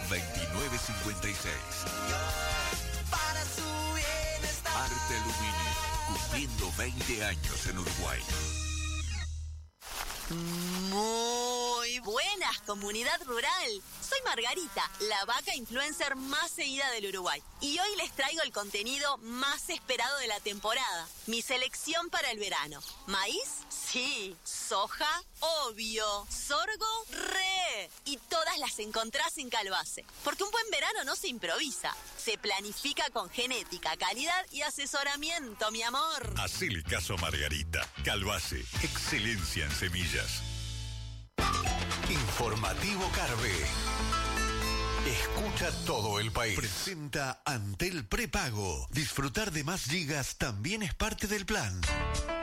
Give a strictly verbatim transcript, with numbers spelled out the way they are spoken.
veintinueve cincuenta y seis. Para su bienestar. Arte Aluminio, cumpliendo veinte años en Uruguay. Muy buenas, comunidad rural. Soy Margarita, la vaca influencer más seguida del Uruguay. Y hoy les traigo el contenido más esperado de la temporada. Mi selección para el verano. ¿Maíz? Sí. ¿Soja? Obvio. ¿Sorgo? ¡Re! Y todas las encontrás en Calbase. Porque un buen verano no se improvisa. Se planifica con genética, calidad y asesoramiento, mi amor. Hacele caso a Margarita. Calbase, excelencia en semillas. Informativo Carve. Escucha todo el país. Presenta Antel Prepago. Disfrutar de más gigas también es parte del plan.